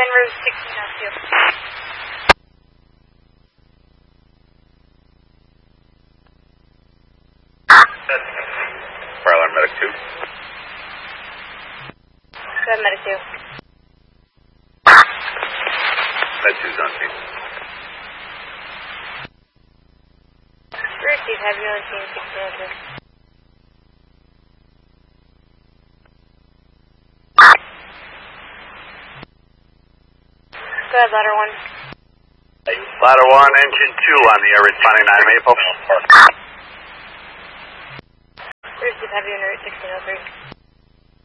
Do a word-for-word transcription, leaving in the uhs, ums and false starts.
en route sixteen oh two. Fire alarm medic two. Go ahead, medic two. Med two's on scene. Receive, have you on scene sixteen oh two. Go ahead, ladder one. Ladder one, engine two on the air responding nine Maple. Receive, have you on route sixteen oh three.